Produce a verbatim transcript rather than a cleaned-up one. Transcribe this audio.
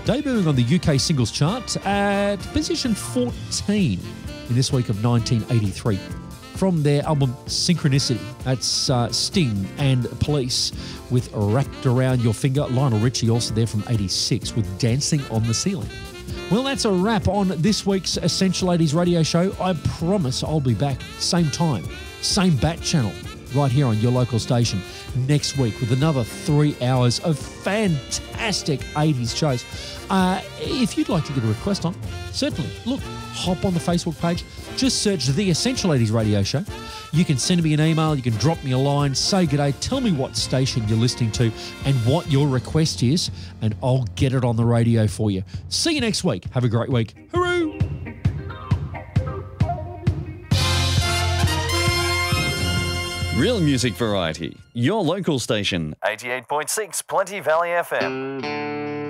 debuting on the U K singles chart at position fourteen in this week of nineteen eighty-three. From their album Synchronicity, that's uh, Sting and Police with Wrapped Around Your Finger. Lionel Richie also there from eighty-six with Dancing on the Ceiling. Well, that's a wrap on this week's Essential eighties radio show. I promise I'll be back same time, same bat channel, right here on your local station next week with another three hours of fantastic eighties shows. Uh, if you'd like to get a request on, certainly, look, hop on the Facebook page, just search The Essential eighties Radio Show. You can send me an email, you can drop me a line, say g'day, tell me what station you're listening to and what your request is, and I'll get it on the radio for you. See you next week. Have a great week. Hooroo! Real Music Variety, your local station. eighty-eight point six Plenty Valley F M.